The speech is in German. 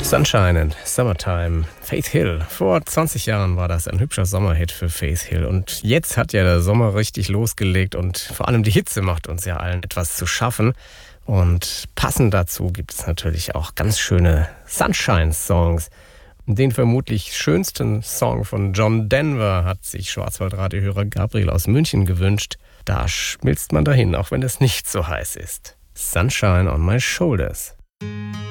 Sunshine and Summertime, Faith Hill. Vor 20 Jahren war das ein hübscher Sommerhit für Faith Hill. Und jetzt hat ja der Sommer richtig losgelegt und vor allem die Hitze macht uns ja allen etwas zu schaffen. Und passend dazu gibt es natürlich auch ganz schöne Sunshine-Songs. Den vermutlich schönsten Song von John Denver hat sich Schwarzwaldradiohörer Gabriel aus München gewünscht. Da schmilzt man dahin, auch wenn es nicht so heiß ist. Sunshine on my shoulders.